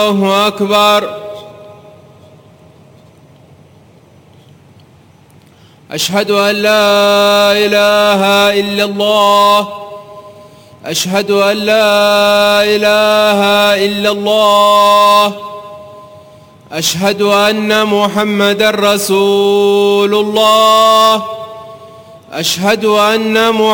الله أكبر. أشهد أن لا إله إلا الله. أشهد أن لا إله إلا الله. أشهد أن محمدا رسول الله. أشهد أن